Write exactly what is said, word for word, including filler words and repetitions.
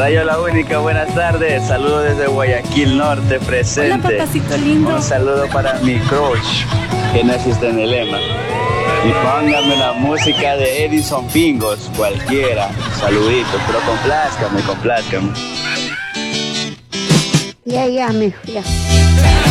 Rayo La Única, buenas tardes. Saludos desde Guayaquil Norte, presente. Hola, papacito lindo. Un saludo para mi crush, que no existe en el lema. Y póngame la música de Edison Pingos, cualquiera. Saluditos, pero complázcame, complázcame. Ya, ya, mijo, ya.